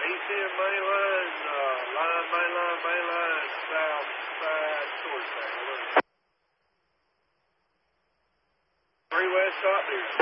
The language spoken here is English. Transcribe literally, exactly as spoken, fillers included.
ten main line, uh, line, main line, main line, south side, towards that. Three west top here.